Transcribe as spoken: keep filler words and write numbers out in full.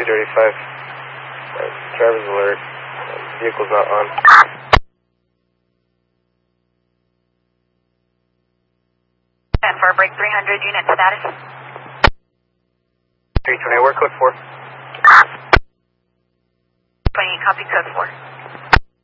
two thirty-five. Uh, driver's alert. Uh, vehicle's not on. And for break three hundred, unit status. three twenty, where code four? twenty, copy code four.